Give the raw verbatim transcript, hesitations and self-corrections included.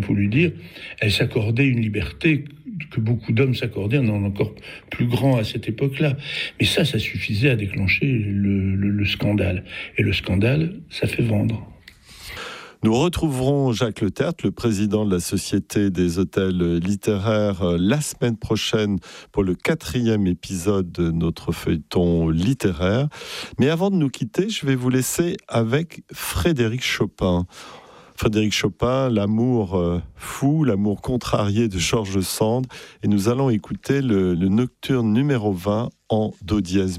faut lui dire, elle s'accordait une liberté que beaucoup d'hommes s'accordaient, on en est encore plus grand à cette époque-là. Mais ça, ça suffisait à déclencher le, le, le scandale. Et le scandale, ça fait vendre. Nous retrouverons Jacques Le Tertre, le président de la Société des hôtels littéraires, la semaine prochaine pour le quatrième épisode de notre feuilleton littéraire. Mais avant de nous quitter, je vais vous laisser avec Frédéric Chopin. Frédéric Chopin, l'amour fou, l'amour contrarié de George Sand. Et nous allons écouter le, le nocturne numéro vingt en do dièse